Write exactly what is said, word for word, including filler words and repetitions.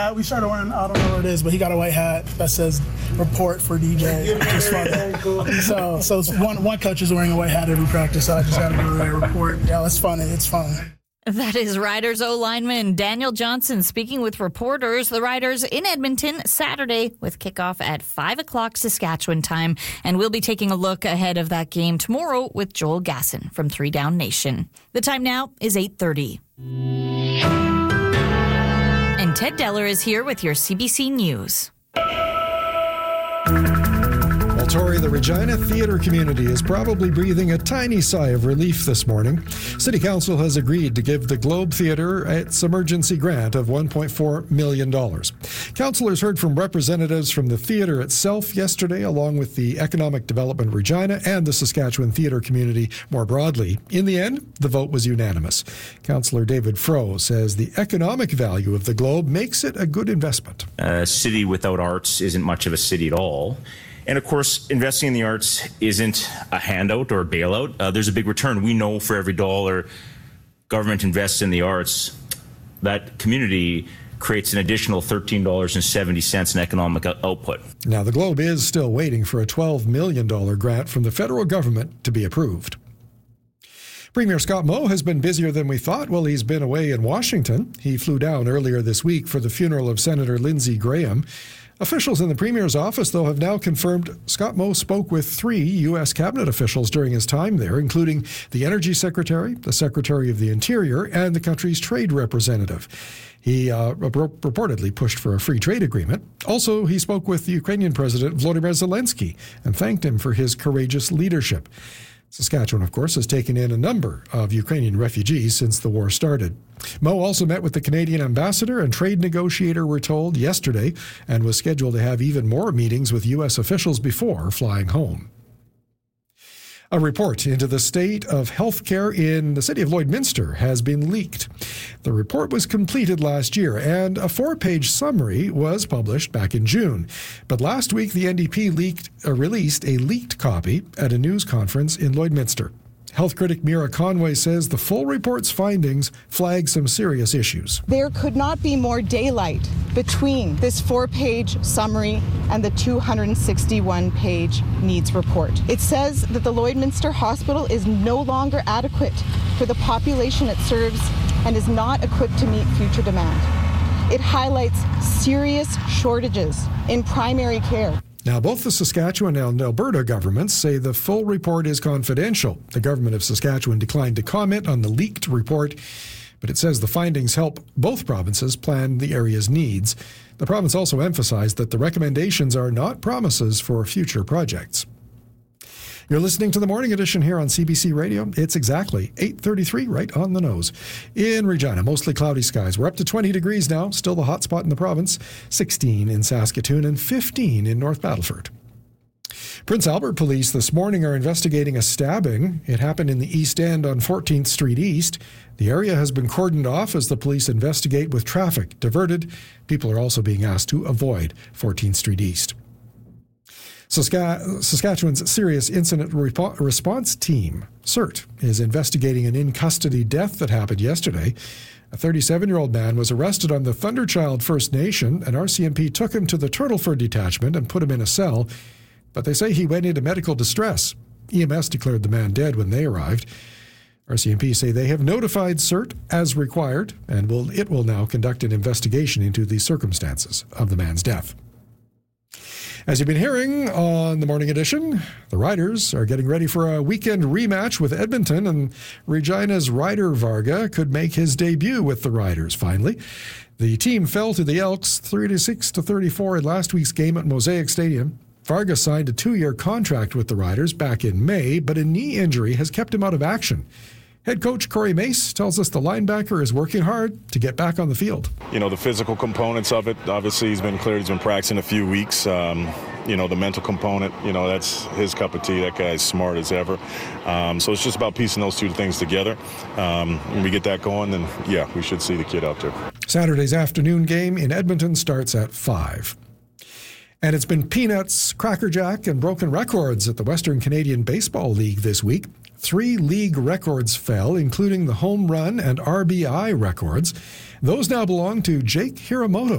hat. We started wearing, I don't know what it is, but he got a white hat that says report for D J. It's funny. So, so it's one, one coach is wearing a white hat every practice, so I just got to go there, report. Yeah, it's funny. It's fun. That is Riders O-lineman Daniel Johnson speaking with reporters. The Riders in Edmonton Saturday with kickoff at five o'clock Saskatchewan time. And we'll be taking a look ahead of that game tomorrow with Joel Gasson from Three Down Nation. The time now is eight thirty. And Ted Deller is here with your C B C News. Tori, the Regina theatre community is probably breathing a tiny sigh of relief this morning. City Council has agreed to give the Globe Theatre its emergency grant of one point four million dollars. Councillors heard from representatives from the theatre itself yesterday, along with the Economic Development Regina and the Saskatchewan theatre community more broadly. In the end, the vote was unanimous. Councillor David Froh says the economic value of the Globe makes it a good investment. A city without arts isn't much of a city at all. And of course, investing in the arts isn't a handout or a bailout. Uh, there's a big return. We know for every dollar government invests in the arts, that community creates an additional thirteen dollars and seventy cents in economic output. Now, the Globe is still waiting for a twelve million dollars grant from the federal government to be approved. Premier Scott Moe has been busier than we thought while he's been away in Washington. He flew down earlier this week for the funeral of Senator Lindsey Graham. Officials in the Premier's office, though, have now confirmed Scott Moe spoke with three U S cabinet officials during his time there, including the Energy Secretary, the Secretary of the Interior, and the country's trade representative. He uh, reportedly pushed for a free trade agreement. Also, he spoke with the Ukrainian President Volodymyr Zelensky and thanked him for his courageous leadership. Saskatchewan, of course, has taken in a number of Ukrainian refugees since the war started. Moe also met with the Canadian ambassador and trade negotiator, we're told, yesterday, and was scheduled to have even more meetings with U S officials before flying home. A report into the state of healthcare in the city of Lloydminster has been leaked. The report was completed last year, and a four-page summary was published back in June. But last week, the N D P leaked, uh, released a leaked copy at a news conference in Lloydminster. Health critic Mira Conway says the full report's findings flag some serious issues. There could not be more daylight between this four-page summary and the two hundred sixty-one page needs report. It says that the Lloydminster Hospital is no longer adequate for the population it serves and is not equipped to meet future demand. It highlights serious shortages in primary care. Now, both the Saskatchewan and Alberta governments say the full report is confidential. The government of Saskatchewan declined to comment on the leaked report, but it says the findings help both provinces plan the area's needs. The province also emphasized that the recommendations are not promises for future projects. You're listening to the Morning Edition here on C B C Radio. It's exactly eight thirty-three, right on the nose. In Regina, mostly cloudy skies. We're up to twenty degrees now, still the hot spot in the province. sixteen in Saskatoon and fifteen in North Battleford. Prince Albert police this morning are investigating a stabbing. It happened in the East End on fourteenth Street East. The area has been cordoned off as the police investigate with traffic diverted. People are also being asked to avoid fourteenth Street East. Sask- Saskatchewan's Serious Incident Repo- Response Team, CERT, is investigating an in-custody death that happened yesterday. A thirty-seven-year-old man was arrested on the Thunderchild First Nation, and R C M P took him to the Turtleford detachment and put him in a cell, but they say he went into medical distress. E M S declared the man dead when they arrived. R C M P say they have notified CERT as required, and will it will now conduct an investigation into the circumstances of the man's death. As you've been hearing on the Morning Edition, the Riders are getting ready for a weekend rematch with Edmonton, and Regina's Ryder Varga could make his debut with the Riders, finally. The team fell to the Elks thirty-six to thirty-four in last week's game at Mosaic Stadium. Varga signed a two-year contract with the Riders back in May, but a knee injury has kept him out of action. Head coach Corey Mace tells us the linebacker is working hard to get back on the field. You know, the physical components of it, obviously he's been cleared, he's been practicing a few weeks. Um, you know, the mental component, you know, that's his cup of tea. That guy's smart as ever. Um, so it's just about piecing those two things together. Um, when we get that going, then, yeah, we should see the kid out there. Saturday's afternoon game in Edmonton starts at five. And it's been peanuts, crackerjack, and broken records at the Western Canadian Baseball League this week. Three league records fell, including the home run and R B I records. Those now belong to Jake Hiramoto.